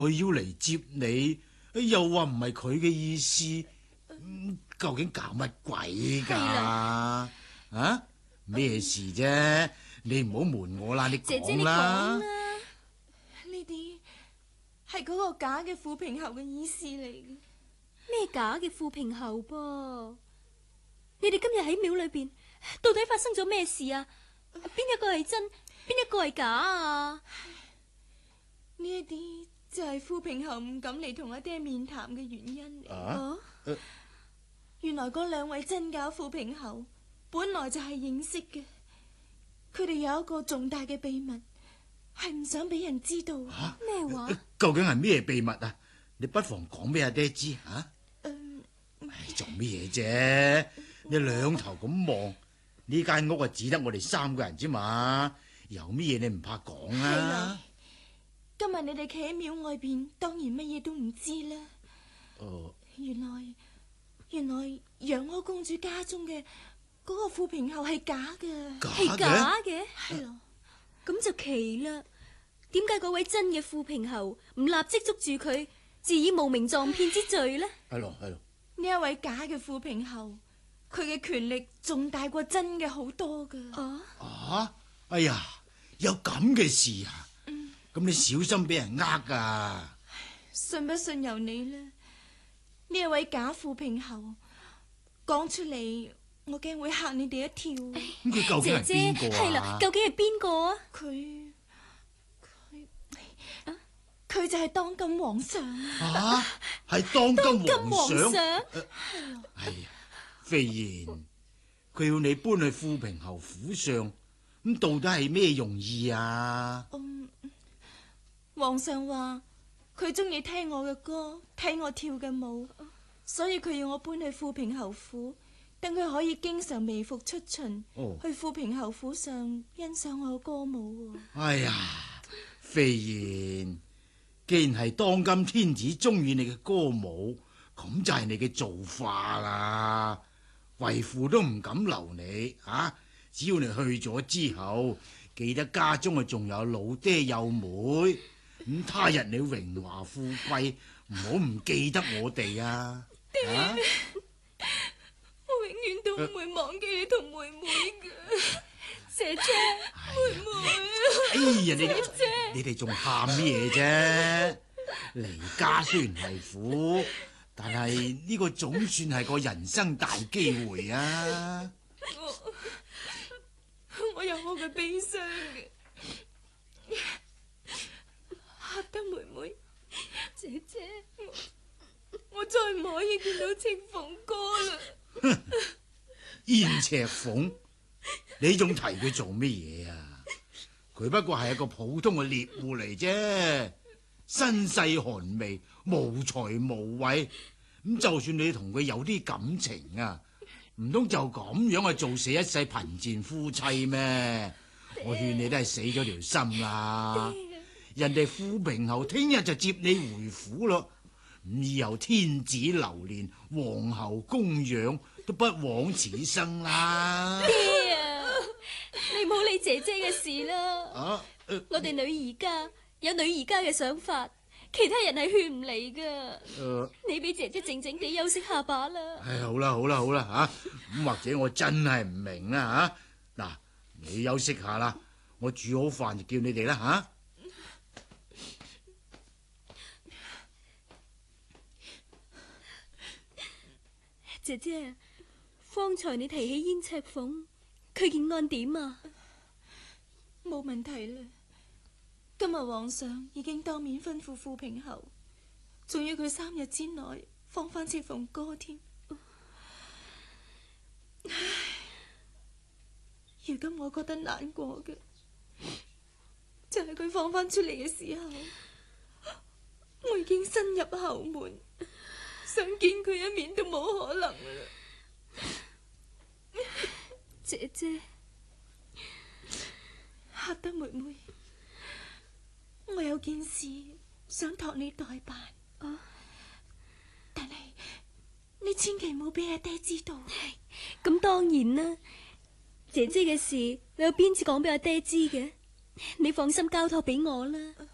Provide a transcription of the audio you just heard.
佢要嚟接你，又話唔係佢嘅意思，究竟搞乜鬼噶？啊，咩事啫？你唔好瞞我啦，你姐姐講啦。 呢啲係嗰個假嘅富平侯嘅意思嚟嘅。 咩假嘅富平侯噃？你哋今日喺廟裏邊，到底發生咗咩事啊？邊一個係真，邊一個係假啊？ 呢一啲就係富平侯唔敢嚟同阿爹面談嘅原因嚟。原來嗰兩位真假富平侯本來就係認識嘅，佢哋有一個重大嘅秘密，係唔想俾人知道。 咩話？ 究竟係咩秘密啊？你不妨講俾阿爹知吓。做咩嘢啫？你兩頭咁望，呢間屋啊只得我哋三個人啫嘛，有乜嘢你唔怕講啊？ 今日你哋企喺廟外邊，當然乜嘢都唔知啦。原來楊柯公主家中嘅嗰個富平侯係假嘅， 係假嘅， 係咯。 咁就奇啦。點解嗰位真嘅富平侯唔立即捉住佢，自以無名撞騙之罪呢？ 係咯。 呢一位假嘅富平侯，佢嘅權力仲大過真嘅好多噶。 哎呀，有咁嘅事啊！咁你小心俾人呃噶。 信不信由你啦。呢一位假富平侯講出嚟，我驚會嚇你哋一跳。 咁佢究竟係邊個啊？ 係啦，究竟係邊個啊？ 佢就係當今皇上。 係當今皇上。 係呀，飛燕，佢要你搬去富平侯府上，咁到底係咩用意啊？ 皇上話佢中意聽我嘅歌，睇我跳嘅舞，所以佢要我搬去富平侯府，等佢可以經常微服出巡，去富平侯府上欣賞我嘅歌舞。 哎呀，飛燕，既然係當今天子中意你嘅歌舞，咁就係你嘅造化啦。為父都唔敢留你啊！只要你去咗之後，記得家中啊仲有老爹幼妹，咁他日你榮華富貴，唔好唔記得我哋啊！ 爹，我永遠都唔會忘記你同妹妹嘅。姐姐，妹妹。 哎呀，你哋仲喊咩嘢啫？離家雖然係苦，但係呢個總算係個人生大機會啊！ 我有我嘅悲傷嘅，嚇得妹妹。姐姐，我再唔可以見到赤鳳哥啦。 燕赤鳳，你仲提佢做乜嘢啊？佢不過係一個普通嘅獵戶嚟啫，身世寒微，無才無位。咁就算你同佢有啲感情啊，唔通就咁樣去做死一世貧賤夫妻咩？我勸你都係死咗條心啦。人哋富平侯聽日就接你回府咯，咁以後天子流年，皇后供養，都不枉此生啦。 爹啊，你唔好理姐姐嘅事啦。我哋女兒家有女兒家嘅想法，其他人係勸唔嚟噶。你俾姐姐靜靜地休息下把啦。 好啦吓，咁或者我真係唔明啦吓。嗱，你休息下啦，我煮好飯就叫你哋啦吓。 姐姐，方才你提起燕赤鳳，佢健安點啊？ 冇問題啦。今日皇上已經當面吩咐富平侯，仲要佢3日之內放翻赤鳳哥添。唉，如今我覺得難過嘅，就係佢放翻出嚟嘅時候，我已經伸入後門，想見佢一面都冇可能啦。 姐姐， 嚇得妹妹，我有件事想託你代辦。但係你千祈唔好俾阿爹知道。 咁當然啦，姐姐嘅事你有邊次講俾阿爹知嘅？你放心交託俾我啦。